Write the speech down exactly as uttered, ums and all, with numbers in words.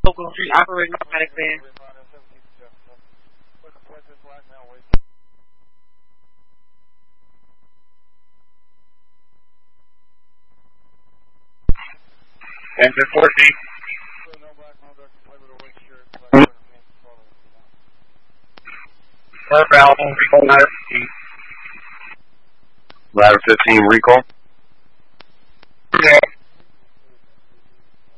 Oakland Street operating automatic van. Engine fourteen. Northbound, recall ladder fifteen. Ladder fifteen, recall.